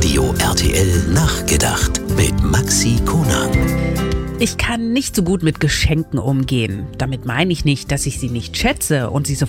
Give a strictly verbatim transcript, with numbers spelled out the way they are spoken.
Radio R T L nachgedacht mit Maxi Konag. Ich kann nicht so gut mit Geschenken umgehen. Damit meine ich nicht, dass ich sie nicht schätze und sie